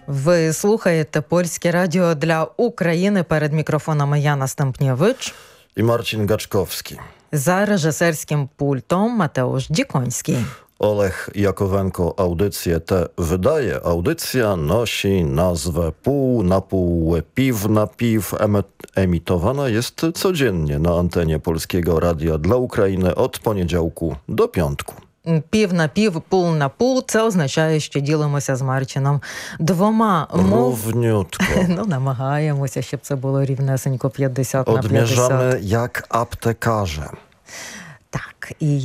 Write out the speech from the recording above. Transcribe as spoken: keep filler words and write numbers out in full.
Ви слухаєте Польське радіо для України. Перед мікрофонами Яна Стемпнєвич і Марcin Gaczkowski. За режисерським пультом Матeusz Dzikoński. Olech Jakowenko audycję tę wydaje. Audycja nosi nazwę Pół na pół, piw na piw. Emitowana jest codziennie na antenie Polskiego Radia dla Ukrainy od poniedziałku do piątku. Пів на пів, пул на пул – це означає, що ділимося з Марчином двома мов... Równiutko. Ну, намагаємося, щоб це було рівнесенько п'ятдесят на п'ятдесят. Odmierzamy jak aptekarze. Так, і